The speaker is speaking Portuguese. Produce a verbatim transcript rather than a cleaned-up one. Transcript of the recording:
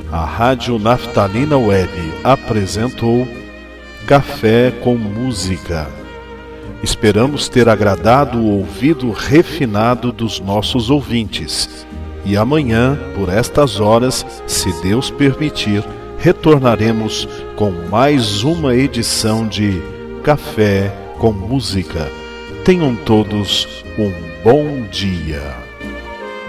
A Rádio Naftalina Web apresentou Café com Música. Esperamos ter agradado o ouvido refinado dos nossos ouvintes. E amanhã, por estas horas, se Deus permitir, retornaremos com mais uma edição de Café com Música. Tenham todos um bom dia.